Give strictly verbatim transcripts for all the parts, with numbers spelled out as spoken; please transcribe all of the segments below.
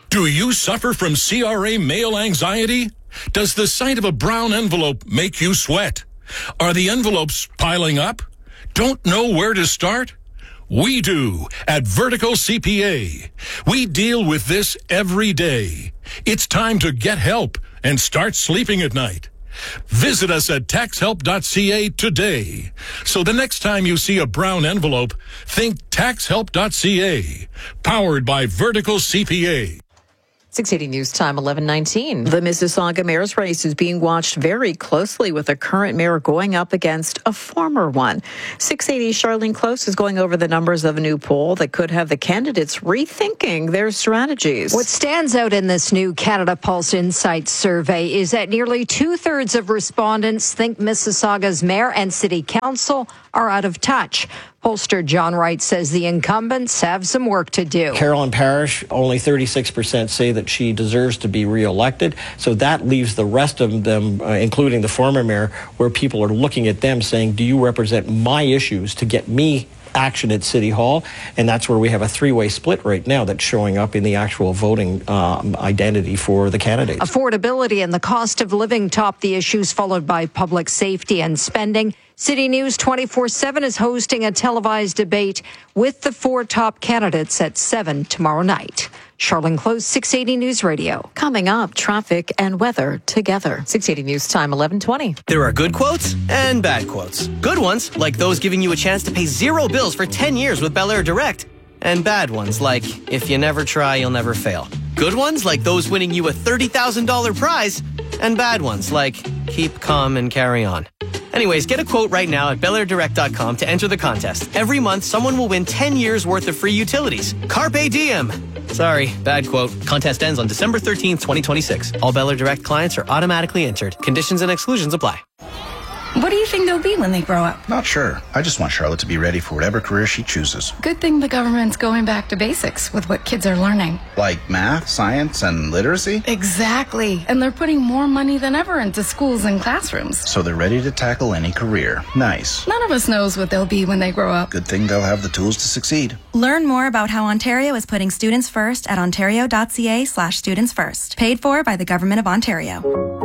Do you suffer from C R A mail anxiety? Does the sight of a brown envelope make you sweat? Are the envelopes piling up? Don't know where to start? We do at Vertical C P A. We deal with this every day. It's time to get help and start sleeping at night. Visit us at tax help dot c a today. So the next time you see a brown envelope, think tax help dot c a. Powered by Vertical C P A. six eighty News Time, eleven nineteen. The Mississauga mayor's race is being watched very closely with the current mayor going up against a former one. six eighty Charlene Close is going over the numbers of a new poll that could have the candidates rethinking their strategies. What stands out in this new Canada Pulse Insights survey is that nearly two-thirds of respondents think Mississauga's mayor and city council are out of touch. Pollster John Wright says the incumbents have some work to do. Carolyn Parrish, only thirty-six percent say that she deserves to be reelected. So that leaves the rest of them, uh, including the former mayor, where people are looking at them saying, do you represent my issues to get me action at City Hall? And that's where we have a three-way split right now that's showing up in the actual voting um, identity for the candidates. Affordability and the cost of living top the issues, followed by public safety and spending. City News twenty-four seven is hosting a televised debate with the four top candidates at seven tomorrow night. Charlene Close, six eighty News Radio. Coming up, traffic and weather together. six eighty News Time, eleven twenty. There are good quotes and bad quotes. Good ones, like those giving you a chance to pay zero bills for ten years with Bel Air Direct. And bad ones, like, if you never try, you'll never fail. Good ones, like those winning you a thirty thousand dollars prize. And bad ones, like, keep calm and carry on. Anyways, get a quote right now at bel air direct dot com to enter the contest. Every month, someone will win ten years worth of free utilities. Carpe diem. Sorry, bad quote. Contest ends on December thirteenth, twenty twenty-six. All Bel Air Direct clients are automatically entered. Conditions and exclusions apply. What do you think they'll be when they grow up? Not sure. I just want Charlotte to be ready for whatever career she chooses. Good thing the government's going back to basics with what kids are learning. Like math, science, and literacy? Exactly. And they're putting more money than ever into schools and classrooms. So they're ready to tackle any career. Nice. None of us knows what they'll be when they grow up. Good thing they'll have the tools to succeed. Learn more about how Ontario is putting students first at ontario dot c a slash students first. Paid for by the Government of Ontario.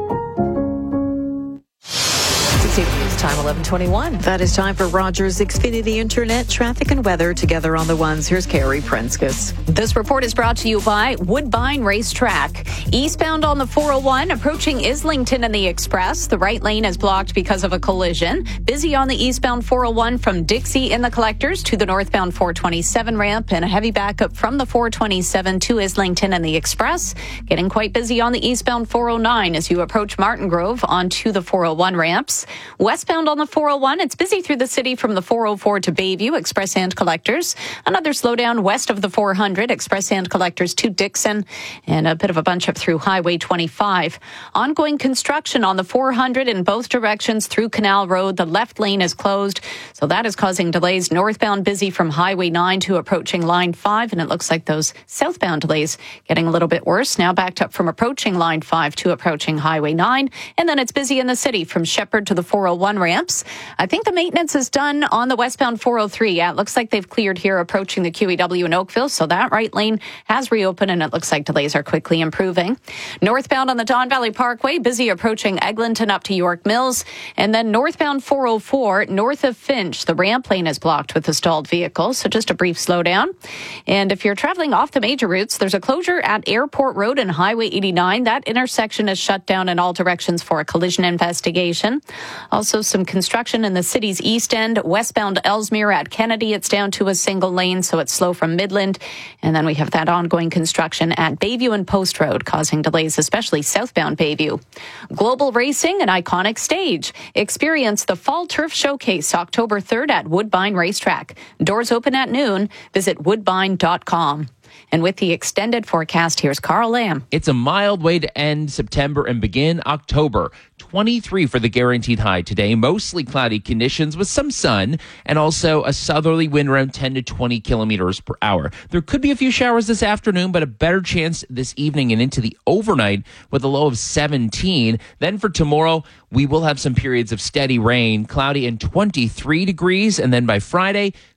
News Time, eleven twenty-one. That is time for Rogers Xfinity Internet traffic and weather together on the ones. Here's Carrie Prenskus. This report is brought to you by Woodbine Racetrack. Eastbound on the four oh one, approaching Islington and the Express. The right lane is blocked because of a collision. Busy on the eastbound four oh one from Dixie in the Collectors to the northbound four twenty-seven ramp, and a heavy backup from the four twenty-seven to Islington and the Express. Getting quite busy on the eastbound four oh nine as you approach Martin Grove onto the four oh one ramps. Westbound on the four oh one, it's busy through the city from the four oh four to Bayview, Express and Collectors. Another slowdown west of the four hundred, Express and Collectors to Dixon, and a bit of a bunch up through Highway twenty-five. Ongoing construction on the four hundred in both directions through Canal Road. The left lane is closed, so that is causing delays. Northbound busy from Highway nine to approaching Line five, and it looks like those southbound delays getting a little bit worse. Now backed up from approaching Line five to approaching Highway nine, and then it's busy in the city from Shepherd to the four oh one ramps. I think the maintenance is done on the westbound four oh three. Yeah, it looks like they've cleared here approaching the Q E W in Oakville, so that right lane has reopened, and it looks like delays are quickly improving. Northbound on the Don Valley Parkway, busy approaching Eglinton up to York Mills, and then northbound four oh four, north of Finch, the ramp lane is blocked with a stalled vehicle, so just a brief slowdown. And if you're traveling off the major routes, there's a closure at Airport Road and Highway eighty-nine. That intersection is shut down in all directions for a collision investigation. Also, some construction in the city's east end, westbound Ellesmere at Kennedy. It's down to a single lane, so it's slow from Midland. And then we have that ongoing construction at Bayview and Post Road, causing delays, especially southbound Bayview. Global Racing, an iconic stage. Experience the Fall Turf Showcase October third at Woodbine Racetrack. Doors open at noon. Visit woodbine dot com. And with the extended forecast, here's Carl Lamb. It's a mild way to end September and begin October. twenty-three for the guaranteed high today. Mostly cloudy conditions with some sun and also a southerly wind around ten to twenty kilometers per hour. There could be a few showers this afternoon, but a better chance this evening and into the overnight with a low of seventeen. Then for tomorrow, we will have some periods of steady rain, cloudy and twenty-three degrees. And then by Friday,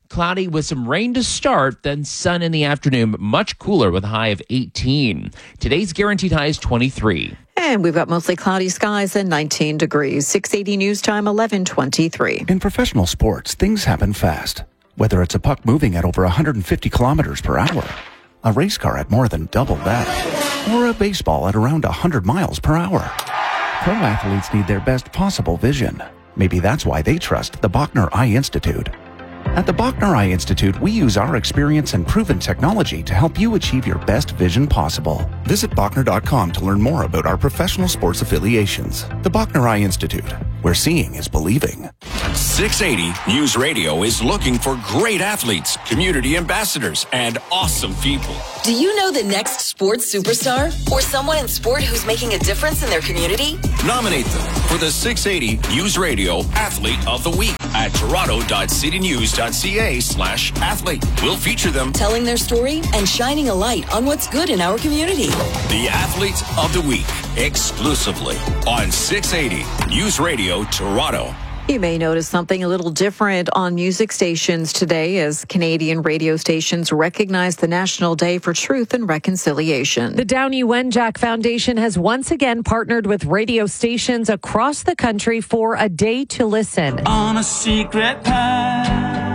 Cloudy with some rain to start, then sun in the afternoon, but much cooler with a high of eighteen. Today's guaranteed high is twenty-three. And we've got mostly cloudy skies and nineteen degrees. six eighty News Time, eleven twenty-three. In professional sports, things happen fast. Whether it's a puck moving at over one hundred fifty kilometers per hour, a race car at more than double that, or a baseball at around one hundred miles per hour. Pro athletes need their best possible vision. Maybe that's why they trust the Bachner Eye Institute. At the Bachner Eye Institute, we use our experience and proven technology to help you achieve your best vision possible. Visit Bachner dot com to learn more about our professional sports affiliations. The Bachner Eye Institute, where seeing is believing. six eighty News Radio is looking for great athletes, community ambassadors, and awesome people. Do you know the next sports superstar? Or someone in sport who's making a difference in their community? Nominate them for the six eighty News Radio Athlete of the Week at toronto dot city news dot c a slash athlete. We'll feature them telling their story and shining a light on what's good in our community. The Athlete of the Week, exclusively on six eighty News Radio Toronto. You may notice something a little different on music stations today as Canadian radio stations recognize the National Day for Truth and Reconciliation. The Downey Wenjack Foundation has once again partnered with radio stations across the country for a day to listen. On a secret path,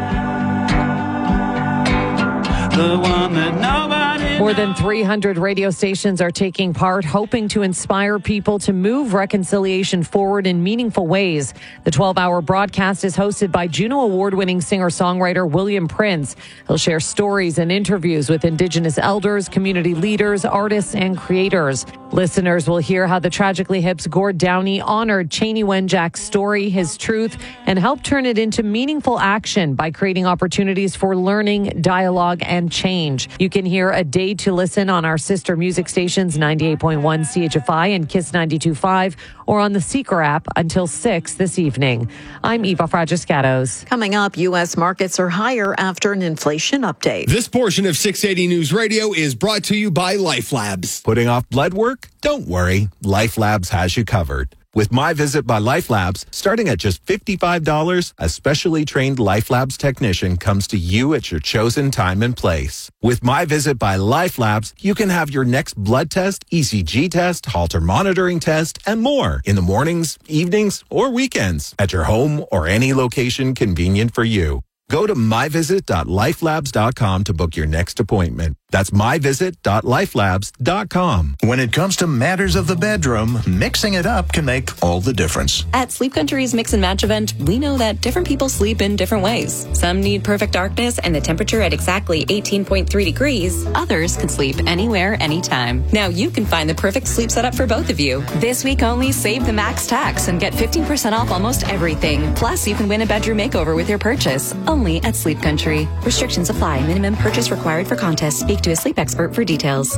the one that nobody More than three hundred radio stations are taking part, hoping to inspire people to move reconciliation forward in meaningful ways. The twelve-hour broadcast is hosted by Juno Award-winning singer-songwriter William Prince. He'll share stories and interviews with Indigenous elders, community leaders, artists, and creators. Listeners will hear how the Tragically Hip's Gord Downey honored Cheney Wenjack's story, his truth, and helped turn it into meaningful action by creating opportunities for learning, dialogue, and change. You can hear a day to listen on our sister music stations ninety-eight point one C H F I and Kiss ninety-two point five or on the Seeker app until six this evening. I'm Eva Fragiscatos. Coming up, U S markets are higher after an inflation update. This portion of six eighty News Radio is brought to you by Life Labs. Putting off blood work? Don't worry. Life Labs has you covered. With My Visit by Life Labs, starting at just fifty-five dollars, a specially trained Life Labs technician comes to you at your chosen time and place. With My Visit by Life Labs, you can have your next blood test, E C G test, Holter monitoring test, and more in the mornings, evenings, or weekends at your home or any location convenient for you. Go to my visit dot life labs dot com to book your next appointment. That's my visit dot life labs dot com. When it comes to matters of the bedroom, mixing it up can make all the difference. At Sleep Country's Mix and Match event, we know that different people sleep in different ways. Some need perfect darkness and the temperature at exactly eighteen point three degrees. Others can sleep anywhere, anytime. Now you can find the perfect sleep setup for both of you. This week only, save the max tax and get fifteen percent off almost everything. Plus, you can win a bedroom makeover with your purchase. Only at Sleep Country. Restrictions apply. Minimum purchase required for contest. Speak to a sleep expert for details.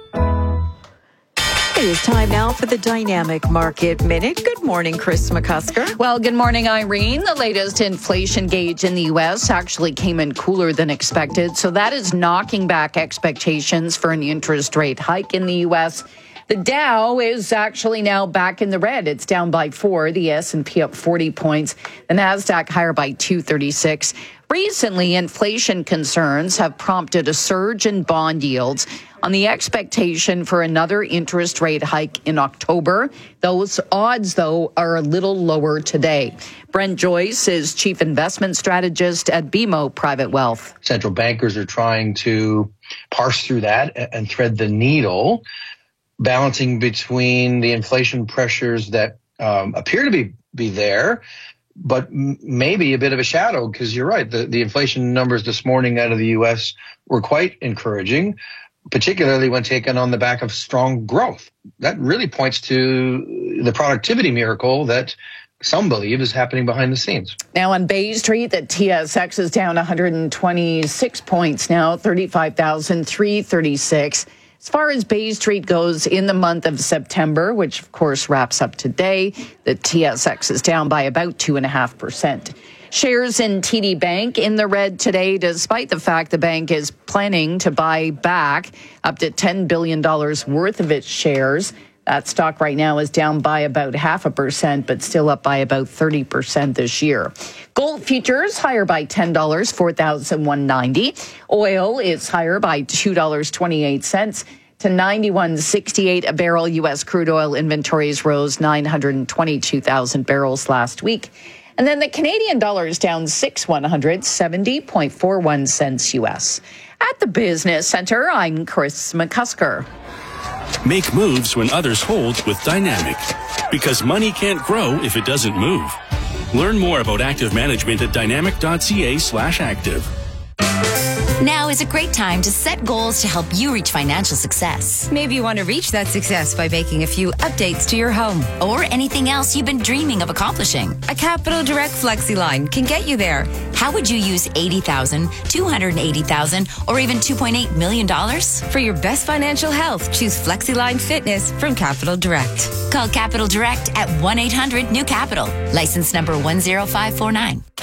It is time now for the Dynamic Market Minute. Good morning, Chris McCusker. Well, good morning, Irene. The latest inflation gauge in the U S actually came in cooler than expected, so that is knocking back expectations for an interest rate hike in the U S. The Dow is actually now back in the red. It's down by four. The S and P up forty points. The Nasdaq higher by two thirty-six. Recently, inflation concerns have prompted a surge in bond yields on the expectation for another interest rate hike in October. Those odds, though, are a little lower today. Brent Joyce is chief investment strategist at B M O Private Wealth. Central bankers are trying to parse through that and thread the needle, balancing between the inflation pressures that um, appear to be, be there, but m- maybe a bit of a shadow, because you're right. The, the inflation numbers this morning out of the U S were quite encouraging, particularly when taken on the back of strong growth. That really points to the productivity miracle that some believe is happening behind the scenes. Now on Bay Street, the T S X is down one hundred twenty-six points now, thirty-five thousand three hundred thirty-six. As far as Bay Street goes in the month of September, which of course wraps up today, the T S X is down by about two point five percent. Shares in T D Bank in the red today, despite the fact the bank is planning to buy back up to ten billion dollars worth of its shares. That stock right now is down by about half a percent, but still up by about thirty percent this year. Gold futures higher by ten dollars, four thousand one hundred ninety dollars. Oil is higher by two dollars and twenty-eight cents to ninety-one sixty-eight a barrel. U S crude oil inventories rose nine hundred twenty-two thousand barrels last week. And then the Canadian dollar is down six one hundred, seventy point four one cents U S. At the Business Center, I'm Chris McCusker. Make moves when others hold with Dynamic. Because money can't grow if it doesn't move. Learn more about active management at dynamic.ca slash active. Now is a great time to set goals to help you reach financial success. Maybe you want to reach that success by making a few updates to your home. Or anything else you've been dreaming of accomplishing. A Capital Direct FlexiLine can get you there. How would you use eighty thousand dollars, two hundred eighty thousand dollars, or even two point eight million dollars? For your best financial health, choose FlexiLine Fitness from Capital Direct. Call Capital Direct at one eight hundred new capital. License number one zero five four nine.